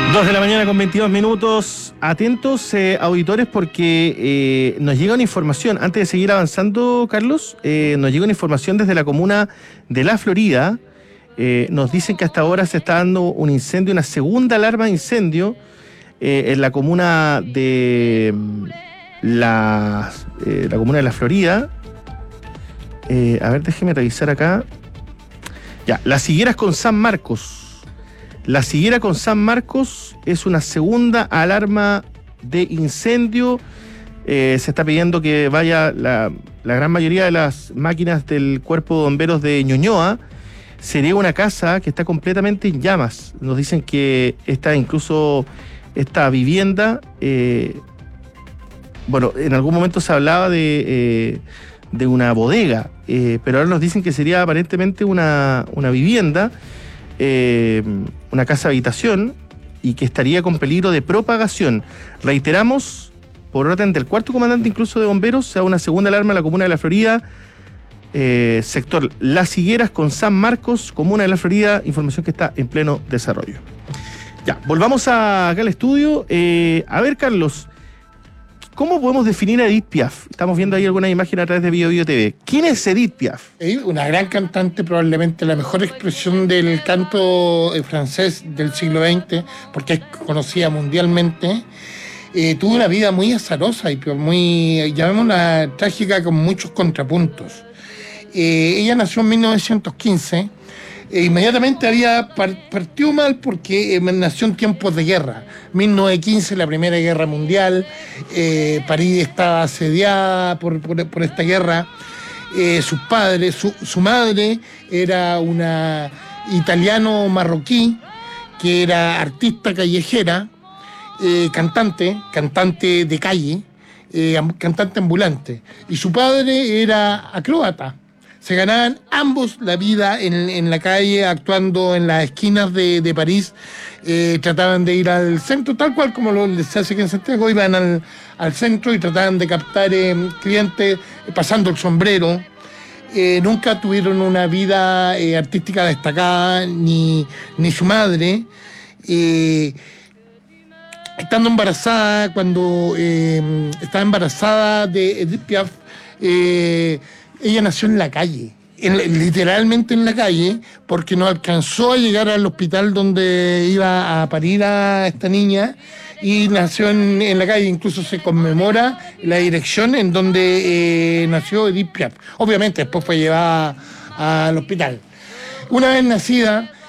2 de la mañana con 22 minutos. Atentos, auditores, porque nos llega una información. Antes de seguir avanzando, Carlos, nos llega una información desde la comuna de La Florida. Nos dicen que hasta ahora se está dando un incendio, una segunda alarma de incendio en la comuna de la comuna de La Florida. A ver, déjeme revisar acá. Ya, Las Higueras con San Marcos. La Higuera con San Marcos es una segunda alarma de incendio. Se está pidiendo que vaya la gran mayoría de las máquinas del Cuerpo de Bomberos de Ñuñoa. Sería una casa que está completamente en llamas. Nos dicen que esta vivienda, bueno, en algún momento se hablaba de una bodega, pero ahora nos dicen que sería aparentemente una vivienda, una casa habitación, y que estaría con peligro de propagación. Reiteramos, por orden del cuarto comandante incluso de bomberos, se da una segunda alarma en la comuna de La Florida, sector Las Higueras con San Marcos, comuna de La Florida, información que está en pleno desarrollo. Ya, volvamos acá al estudio. A ver, Carlos, ¿cómo podemos definir a Edith Piaf? Estamos viendo ahí algunas imágenes a través de Bio TV. ¿Quién es Edith Piaf? Una gran cantante, probablemente la mejor expresión del canto francés del siglo XX, porque es conocida mundialmente. Tuvo una vida muy azarosa y muy, llamémosla trágica, con muchos contrapuntos. Ella nació en 1915. Inmediatamente partió mal porque nació en tiempos de guerra. 1915, la Primera Guerra Mundial. París estaba asediada por esta guerra. Sus padres, su madre era una italiano-marroquí que era artista callejera, cantante de calle, cantante ambulante. Y su padre era acróbata. Se ganaban ambos la vida en la calle, actuando en las esquinas de París. Trataban de ir al centro, tal cual como se hace aquí en Santiago. Iban al centro y trataban de captar clientes pasando el sombrero. Nunca tuvieron una vida artística destacada, ni su madre. Estando embarazada, cuando estaba embarazada de Edith Piaf, ella nació en la calle, literalmente en la calle, porque no alcanzó a llegar al hospital donde iba a parir a esta niña, y nació en la calle. Incluso se conmemora la dirección en donde nació Edith Piaf. Obviamente después fue llevada al hospital. Una vez nacida,